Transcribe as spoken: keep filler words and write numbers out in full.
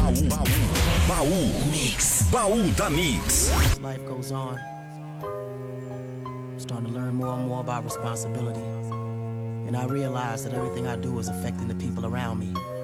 Baú, baú, baú, mix, baú da mix. As life goes on, I'm starting to learn more and more about responsibility. And I realize that everything I do is affecting the people around me.